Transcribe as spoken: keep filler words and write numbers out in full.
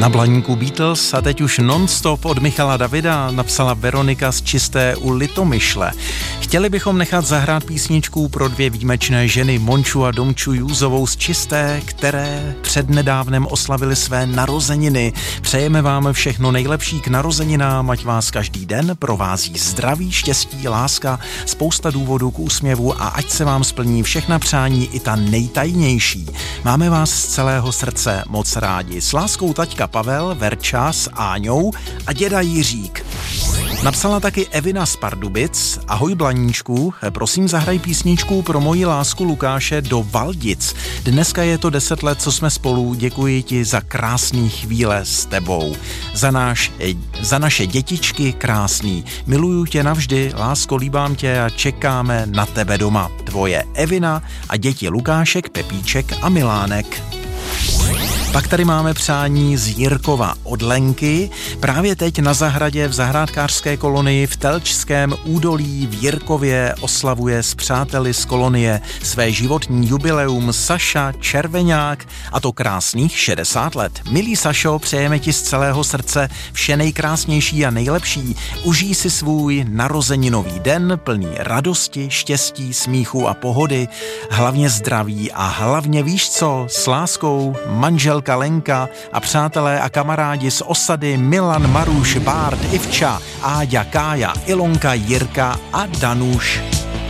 Na Blaníku Beatles a teď už non-stop od Michala Davida napsala Veronika z Čisté u Litomyšle. Chtěli bychom nechat zahrát písničku pro dvě výjimečné ženy, Monču a Domču Jůzovou z Čisté, které přednedávnem oslavili své narozeniny. Přejeme vám všechno nejlepší k narozeninám, ať vás každý den provází zdraví, štěstí, láska, spousta důvodů k úsměvu a ať se vám splní všechna přání, i ta nejtajnější. Máme vás z celého srdce moc rádi. S láskou taťka Pavel, Verča s Áňou a děda Jiřík. Napsala taky Evina z Pardubic. Ahoj Blaníčku, prosím zahraj písničku pro moji lásku Lukáše do Valdic. Dneska je to deset let, co jsme spolu, děkuji ti za krásný chvíle s tebou. Za, náš, za naše dětičky krásný. Miluju tě navždy, lásko, líbám tě a čekáme na tebe doma. Tvoje Evina a děti Lukášek, Pepíček a Milánek. Pak tady máme přání z Jirkova od Lenky. Právě teď na zahradě v zahrádkářské kolonii v Telčském údolí v Jirkově oslavuje s přáteli z kolonie své životní jubileum Saša Červeňák, a to krásných šedesát let. Milý Sašo, přejeme ti z celého srdce vše nejkrásnější a nejlepší. Užij si svůj narozeninový den plný radosti, štěstí, smíchu a pohody, hlavně zdraví a hlavně víš co, s láskou manžel Lenka a přátelé a kamarádi z osady Milan, Maruš, Bárt, Ivča, Áďa, Kája, Ilonka, Jirka a Danuš.